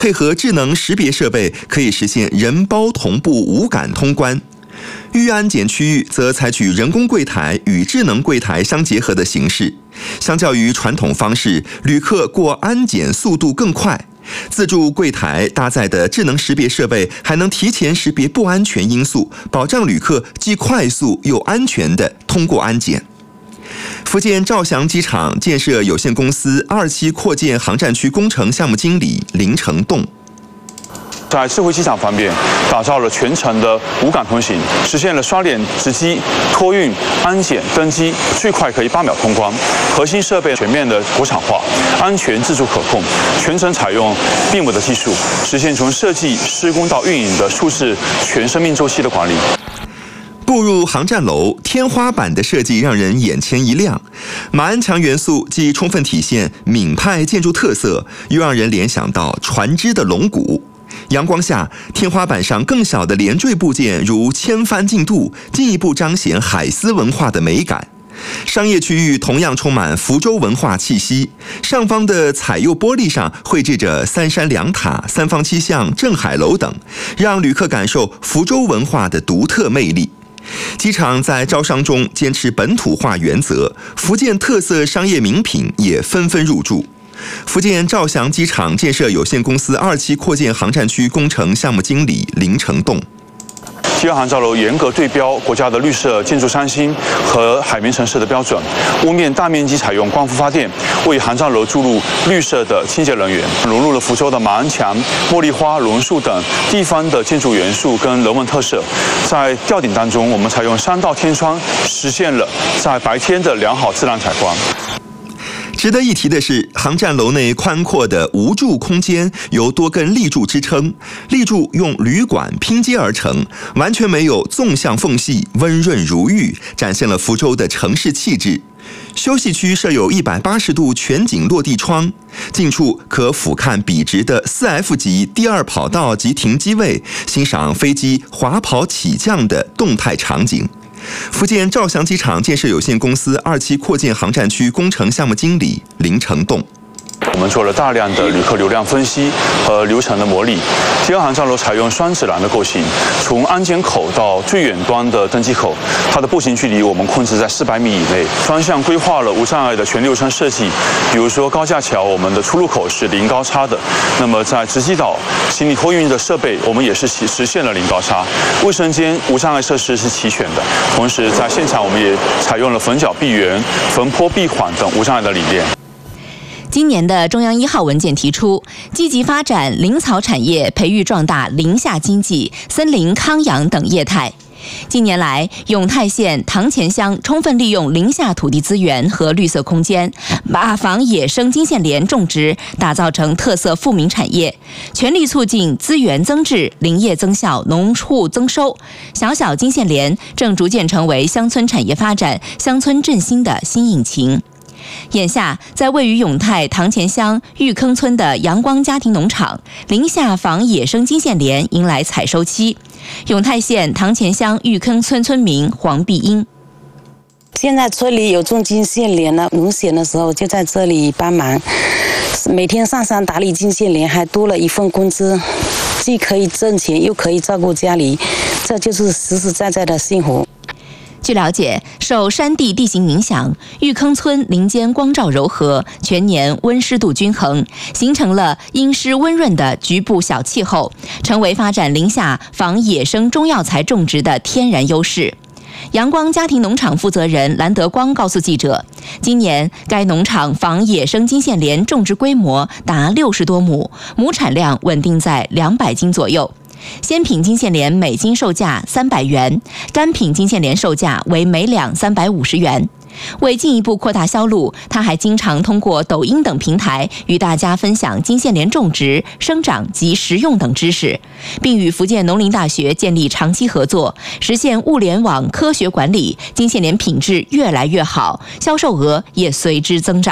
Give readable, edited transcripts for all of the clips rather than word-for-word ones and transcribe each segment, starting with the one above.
配合智能识别设备，可以实现人包同步无感通关。预安检区域则采取人工柜台与智能柜台相结合的形式，相较于传统方式，旅客过安检速度更快。自助柜台搭载的智能识别设备还能提前识别不安全因素，保障旅客既快速又安全地通过安检。福建兆祥机场建设有限公司2期扩建航站区工程项目经理林成栋。 在智慧机场方面，打造了全程的无感通行，实现了刷脸、值机、托运、安检、登机，最快可以8秒通关。核心设备全面的国产化，安全自主可控，全程采用BIM的技术，实现从设计、施工到运营的数字全生命周期的管理。 步入航站楼，天花板的设计让人眼前一亮。马鞍墙元素既充分体现闽派建筑特色，又让人联想到船只的龙骨。阳光下，天花板上更小的连缀部件如千帆竞渡，进一步彰显海丝文化的美感。商业区域同样充满福州文化气息，上方的彩釉玻璃上绘制着3山2塔、3坊7巷、镇海楼等，让旅客感受福州文化的独特魅力。机场在招商中坚持本土化原则，福建特色商业名品也纷纷入驻。福建兆祥机场建设有限公司2期扩建航站区工程项目经理林成栋。 7号航站楼严格对标国家的绿色建筑3星和海绵城市的标准，屋面大面积采用光伏发电，为航站楼注入绿色的清洁能源，融入了福州的马鞍墙、茉莉花、榕树等地方的建筑元素跟人文特色。在吊顶当中，我们采用3道天窗，实现了在白天的良好自然采光。 值得一提的是，航站楼内宽阔的无柱空间由多根立柱支撑，立柱用铝管拼接而成，完全没有纵向缝隙，温润如玉，展现了福州的城市气质。休息区设有180度全景落地窗，近处可俯瞰笔直的4F 级第2跑道及停机位，欣赏飞机滑跑起降的动态场景。福建兆祥机场建设有限公司2期扩建航站区工程项目经理林成栋。 我们做了大量的旅客流量分析和流程的模拟。7号航站楼采用双指栏的构型，从安检口到最远端的登机口，它的步行距离我们控制在400米以内。专项规划了无障碍的全流程设计，比如说高架桥，我们的出入口是零高差的。那么在值机岛行李托运的设备，我们也是实现了零高差。卫生间无障碍设施是齐全的，同时在现场我们也采用了逢角闭园、逢坡闭缓等无障碍的理念。 今年的中央1号文件提出，积极发展林草产业，培育壮大林下经济、森林康养等业态。近年来，永泰县堂前乡充分利用林下土地资源和绿色空间，把仿野生金线莲种植打造成特色富民产业，全力促进资源增质、林业增效、农户增收。小小金线莲正逐渐成为乡村产业发展、乡村振兴的新引擎。眼下，在位于永泰堂前乡玉坑村的阳光家庭农场，林下仿野生金线莲迎来采收期。永泰县堂前乡玉坑村村民黄碧英： 现在村里有种金线莲了，农闲的时候就在这里帮忙，每天上山打理金线莲，还多了一份工资，既可以挣钱，又可以照顾家里，这就是实实在在的幸福。 据了解，受山地地形影响，玉坑村林间光照柔和，全年温湿度均衡，形成了阴湿温润的局部小气候，成为发展林下仿野生中药材种植的天然优势。阳光家庭农场负责人蓝德光告诉记者，今年该农场仿野生金线莲种植规模达60多亩，亩产量稳定在200斤左右。鲜品金线莲每斤售价300元，干品金线莲售价为每两350元。为进一步扩大销路，他还经常通过抖音等平台与大家分享金线莲种植、生长及食用等知识，并与福建农林大学建立长期合作，实现物联网科学管理，金线莲品质越来越好，销售额也随之增长。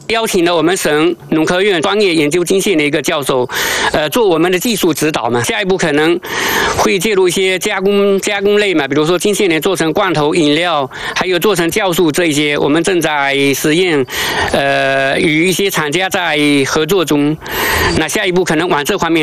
邀请了我们省农科院专业研究金线的一个教授，做我们的技术指导嘛。下一步可能会介入一些加工类嘛，比如说金线莲做成罐头饮料，还有做成酵素这一些，我们正在实验，与一些厂家在合作中。那下一步可能往这方面